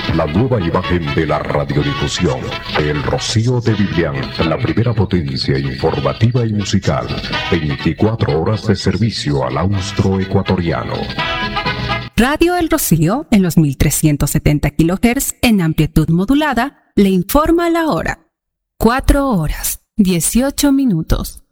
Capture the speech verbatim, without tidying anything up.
la nueva imagen de la radiodifusión. El Rocío de Vivian, la primera potencia informativa y musical. veinticuatro horas de servicio al austroecuatoriano. Radio El Rocío, en los mil trescientos setenta kilohertz en amplitud modulada, le informa la hora. cuatro horas, dieciocho minutos.